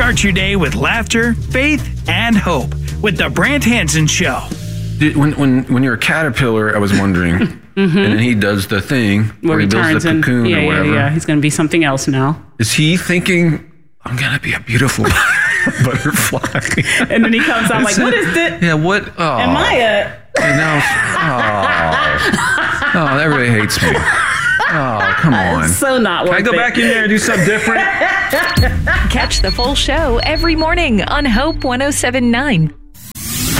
Start your day with laughter, faith, and hope with the Brant Hansen Show. When you're a caterpillar, I was wondering, and then he does the thing where he builds the cocoon or whatever. Yeah, he's going to be something else now. Is he thinking, I'm going to be a beautiful butterfly? And then he comes out like, what is this? Yeah, what? Oh. Am I a... And now, oh, everybody hates me. Oh, come on. So not worth it. Can I go back in there and do something different? Catch the full show every morning on Hope 107.9.